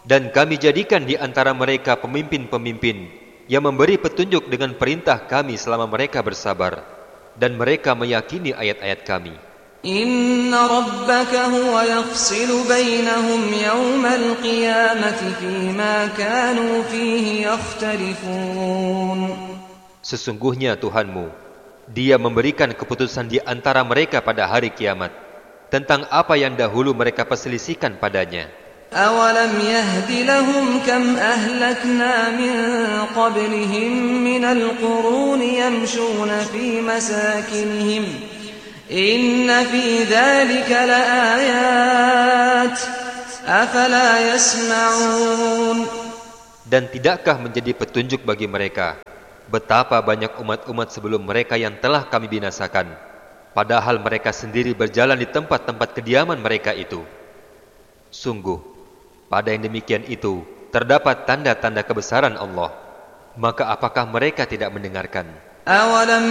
Dan kami jadikan di antara mereka pemimpin-pemimpin yang memberi petunjuk dengan perintah kami selama mereka bersabar, dan mereka meyakini ayat-ayat kami. Inna rabbaka huwa yafsilu bainahum yawmal qiyamati fima kanu fihi yakhtalifun. Sesungguhnya Tuhanmu, Dia memberikan keputusan di antara mereka pada hari kiamat tentang apa yang dahulu mereka perselisihkan padanya. أَوَلَمْ يَهْدِ لَهُمْ كَمْ أَهْلَكْنَا مِنْ قَبْلِهِمْ مِنَ الْقُرُونِ يَمْشُونَ فِي مَسَاكِنِهِمْ إِنَّ فِي ذَلِكَ لَآيَاتٍ أَفَلَا يَسْمَعُونَ. Dan tidakkah menjadi petunjuk bagi mereka betapa banyak umat-umat sebelum mereka yang telah kami binasakan, padahal mereka sendiri berjalan di tempat-tempat kediaman mereka itu. Sungguh, pada yang demikian itu terdapat tanda-tanda kebesaran Allah. Maka apakah mereka tidak mendengarkan? أَوَلَمْ